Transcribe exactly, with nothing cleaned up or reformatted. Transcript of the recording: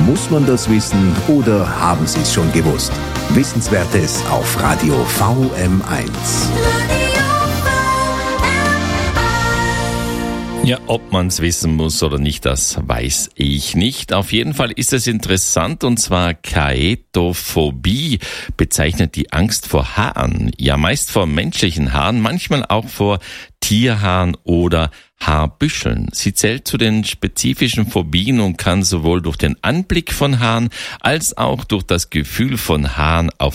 Muss man das wissen oder haben Sie es schon gewusst? Wissenswertes auf Radio V M eins. Ja, ob man es wissen muss oder nicht, das weiß ich nicht. Auf jeden Fall ist es interessant, und zwar Chaetophobie bezeichnet die Angst vor Haaren. Ja, meist vor menschlichen Haaren, manchmal auch vor Tierhaaren oder Haarbüscheln. Sie zählt zu den spezifischen Phobien und kann sowohl durch den Anblick von Haaren als auch durch das Gefühl von Haaren auf